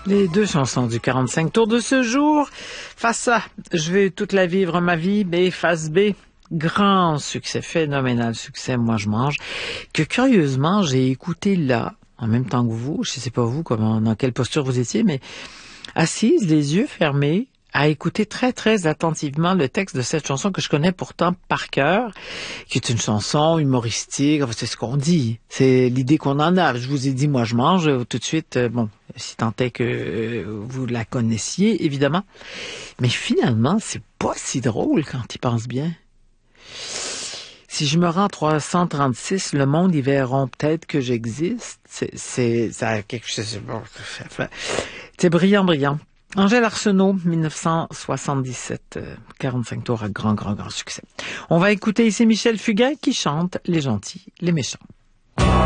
Les deux chansons du 45 tours de ce jour. Face A, je vais toute la vivre ma vie. B, face B, grand succès, phénoménal succès, moi je mange, que curieusement j'ai écouté là, en même temps que vous, je sais pas vous, dans quelle posture vous étiez, mais assise, les yeux fermés, à écouter très, très attentivement le texte de cette chanson que je connais pourtant par cœur, qui est une chanson humoristique, enfin, c'est ce qu'on dit, c'est l'idée qu'on en a. Je vous ai dit, moi je mange, tout de suite, si tant est que vous la connaissiez, évidemment. Mais finalement, c'est pas si drôle quand ils pensent bien. Si je me rends 336, le monde, ils verront peut-être que j'existe. C'est brillant. Angèle Arsenault, 1977, 45 tours à grand succès. On va écouter ici Michel Fugain qui chante Les gentils, les méchants.